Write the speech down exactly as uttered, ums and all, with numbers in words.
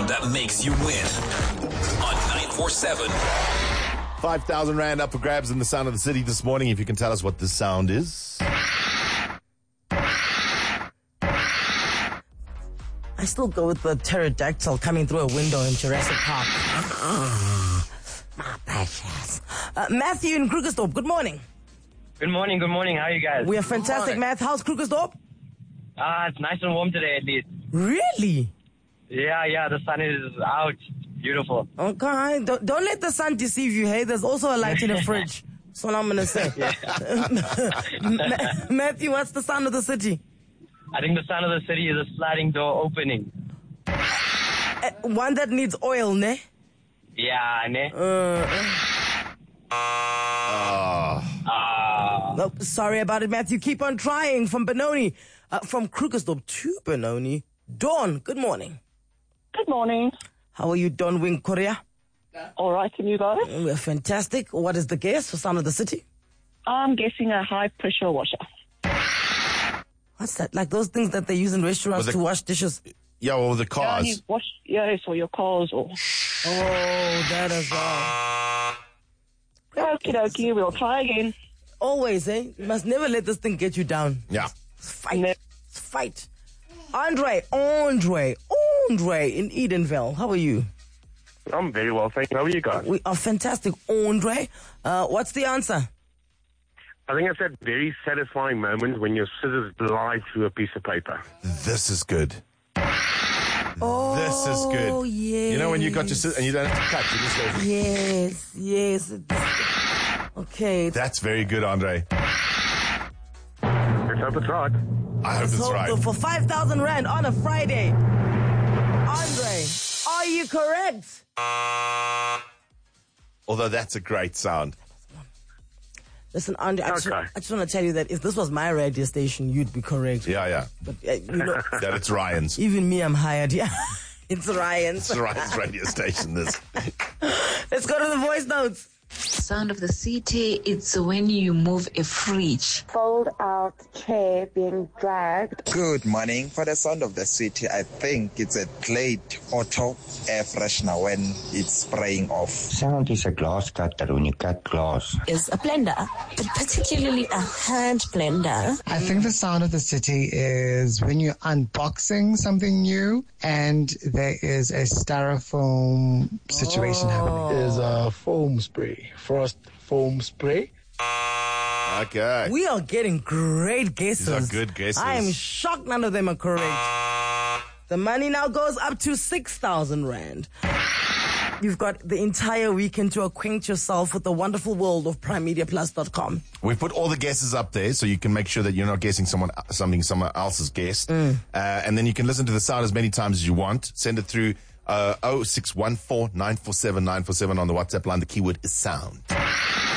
sound that makes you win on nine four seven. five thousand Rand up for grabs in the sound of the city this morning. If you can tell us what this sound is. I still go with the pterodactyl coming through a window in Jurassic Park. My precious. Uh, Matthew in Krugersdorp, good morning. Good morning, good morning. How are you guys? We are fantastic, Matt. How's Krugersdorp? Ah, uh, it's nice and warm today at least. Really? Yeah, yeah, the sun is out. Beautiful. Okay, don't, don't let the sun deceive you, hey? There's also a light in the fridge. That's what I'm going to say. Ma- Matthew, what's the sound of the city? I think the sound of the city is a sliding door opening. Uh, one that needs oil, ne? Yeah, ne? Uh, Ah. Nope, sorry about it, Matthew. Keep on trying. From Benoni, uh, from Krugersdorp to Benoni. Dawn, good morning. Good morning. How are you, Dawn Wing Korea? All right, and you guys? We're fantastic. What is the guess for Sound of the City? I'm guessing a high-pressure washer. What's that? Like those things that they use in restaurants the- to wash dishes? Yeah, well, the Yeah, cars. you wash, yes, or your cars, or... Oh, that is all. Okie dokie, we'll try again. Always, eh? You must never let this thing get you down. Yeah. Fight. Ne- Fight. Andre, Andre, Andre in Edenville. How are you? I'm very well, thank you. How are you guys? We are fantastic, Andre. Uh, what's the answer? I think it's that very satisfying moment when your scissors glide through a piece of paper. This is good. Oh, This is good. yes. You know when you got your scissors and you don't have to cut, you just go. Yes, yes. It's- Okay. That's very good, Andre. Let's hope it's right. I hope it's So, right. for five thousand Rand on a Friday. Andre, are you correct? Although that's a great sound. Listen, Andre, I just, Okay. I just want to tell you that if this was my radio station, you'd be correct. Yeah, yeah. But, uh, you know, That it's Ryan's. even me, I'm hired. Yeah, it's Ryan's. It's Ryan's radio station, this. Let's go to the voice notes. Sound of the city, it's when you move a fridge. Fold out chair being dragged. Good morning. For the sound of the city, I think it's a Glade Auto air freshener when it's spraying off. Sound is a glass cutter when you cut glass. Is a blender, but particularly a hand blender. I think the sound of the city is when you're unboxing something new and there is a styrofoam situation happening. Is a foam spray. Frost foam spray. Okay. We are getting great guesses. These are good guesses. I am shocked none of them are correct. The money now goes up to six thousand Rand. You've got the entire weekend to acquaint yourself with the wonderful world of prime media plus dot com. We've put all the guesses up there so you can make sure that you're not guessing someone something someone else has guessed. Mm. Uh, and then you can listen to the sound as many times as you want. Send it through uh, oh six one four, nine four seven, nine four seven on the WhatsApp line. The keyword is sound.